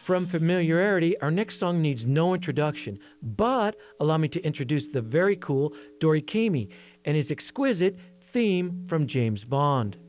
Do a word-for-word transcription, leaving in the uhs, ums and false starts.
From familiarity, our next song needs no introduction, but allow me to introduce the very cool Dori Caymmi and his exquisite theme from James Bond.